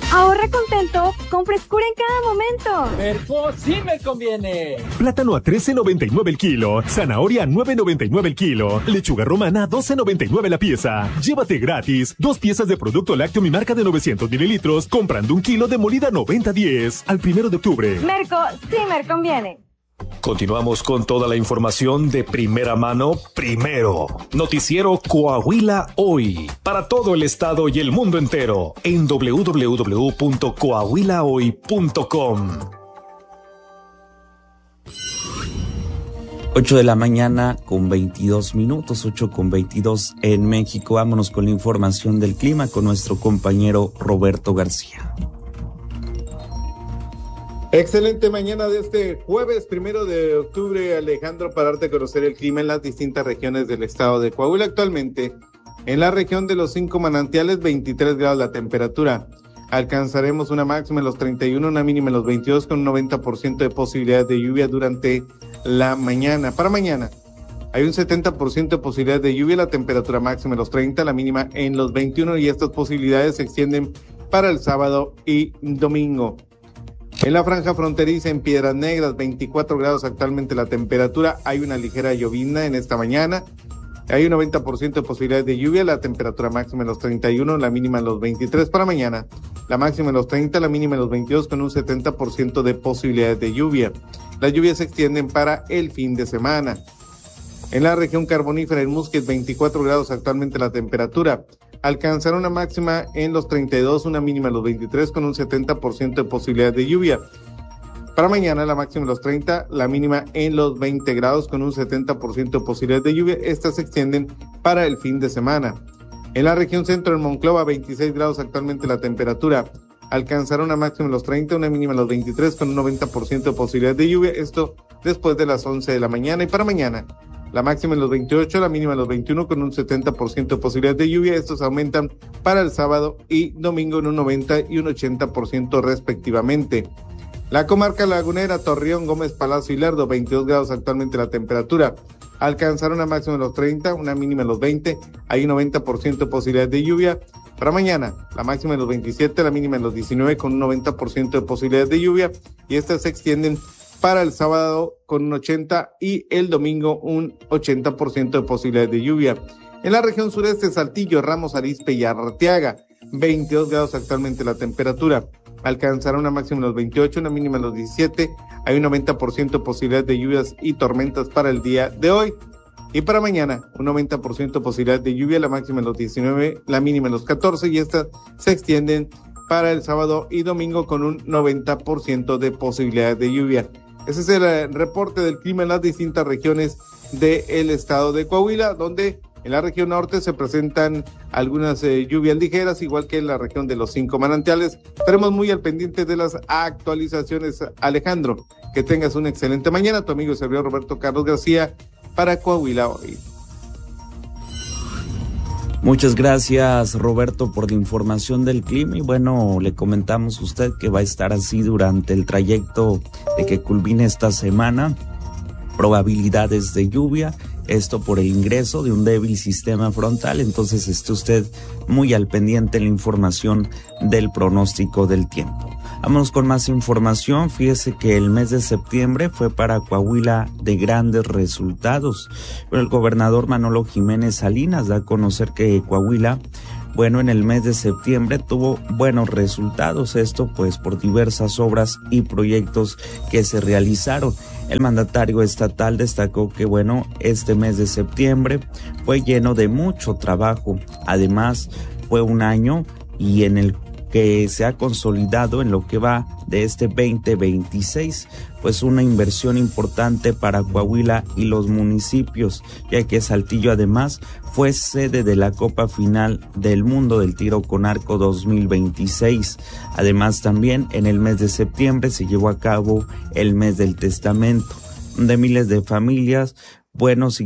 Ahorra contento con frescura en cada momento. Merco sí me conviene. Plátano a 13.99 el kilo, zanahoria a 9.99 el kilo, lechuga romana a 12.99 la pieza. Llévate gratis 2 piezas de producto lácteo mi marca de 900 mililitros comprando 1 kilo de molida 90-10 al 1 de octubre. Merco sí me conviene. Continuamos con toda la información de primera mano, primero. Noticiero Coahuila Hoy. Para todo el estado y el mundo entero. En www.coahuilahoy.com. 8 de la mañana con 22 minutos, 8 con 22 en México. Vámonos con la información del clima con nuestro compañero Roberto García. Excelente mañana de este jueves 1 de octubre, Alejandro, para darte a conocer el clima en las distintas regiones del estado de Coahuila. Actualmente, en la región de los 5 manantiales, 23 grados la temperatura. Alcanzaremos una máxima en los 31, una mínima en los 22, con un 90% de posibilidad de lluvia durante la mañana. Para mañana, hay un 70% de posibilidad de lluvia, la temperatura máxima en los 30, la mínima en los 21, y estas posibilidades se extienden para el sábado y domingo. En la franja fronteriza en Piedras Negras, 24 grados actualmente la temperatura. Hay una ligera llovizna en esta mañana. Hay un 90% de posibilidades de lluvia, la temperatura máxima en los 31, la mínima en los 23 para mañana. La máxima en los 30, la mínima en los 22 con un 70% de posibilidades de lluvia. Las lluvias se extienden para el fin de semana. En la región carbonífera en Musquet, 24 grados actualmente la temperatura. Alcanzará una máxima en los 32, una mínima en los 23 con un 70% de posibilidad de lluvia. Para mañana la máxima en los 30, la mínima en los 20 grados con un 70% de posibilidad de lluvia. Estas se extienden para el fin de semana. En la región centro en Monclova, 26 grados actualmente la temperatura. Alcanzará una máxima en los 30, una mínima en los 23 con un 90% de posibilidad de lluvia. Esto después de las 11 de la mañana. Y para mañana, la máxima en los 28, la mínima en los 21 con un 70% de posibilidad de lluvia. Estos aumentan para el sábado y domingo en un 90 y un 80% respectivamente. La comarca lagunera, Torreón, Gómez Palacio y Lerdo, 22 grados actualmente la temperatura. Alcanzará una máxima en los 30, una mínima en los 20. Hay un 90% de posibilidad de lluvia. Para mañana, la máxima en los 27, la mínima en los 19 con un 90% de posibilidad de lluvia. Y estas se extienden para el sábado con un 80 y el domingo un 80% de posibilidad de lluvia. En la región sureste, Saltillo, Ramos Arizpe y Arteaga, 22 grados actualmente la temperatura. Alcanzará una máxima en los 28, una mínima en los 17. Hay un 90% de posibilidad de lluvias y tormentas para el día de hoy. Y para mañana, un 90% de posibilidad de lluvia, la máxima en los 19, la mínima en los 14, y estas se extienden para el sábado y domingo con un 90% de posibilidad de lluvia. Ese es el reporte del clima en las distintas regiones del estado de Coahuila, donde en la región norte se presentan algunas lluvias ligeras, igual que en la región de los 5 manantiales. Estaremos muy al pendiente de las actualizaciones, Alejandro. Que tengas una excelente mañana. Tu amigo y servidor Roberto Carlos García para Coahuila Hoy. Muchas gracias, Roberto, por la información del clima. Y bueno, le comentamos a usted que va a estar así durante el trayecto de que culmine esta semana. Probabilidades de lluvia, esto por el ingreso de un débil sistema frontal. Entonces esté usted muy al pendiente de la información del pronóstico del tiempo. Vámonos con más información. Fíjese que el mes de septiembre fue para Coahuila de grandes resultados. El gobernador Manolo Jiménez Salinas da a conocer que Coahuila, en el mes de septiembre tuvo buenos resultados. Esto pues por diversas obras y proyectos que se realizaron. El mandatario estatal destacó que este mes de septiembre fue lleno de mucho trabajo. Además, fue un año y en el que se ha consolidado en lo que va de este 2026, pues una inversión importante para Coahuila y los municipios, ya que Saltillo además fue sede de la Copa Final del Mundo del Tiro con Arco 2026. Además también en el mes de septiembre se llevó a cabo el mes del testamento, donde miles de familias,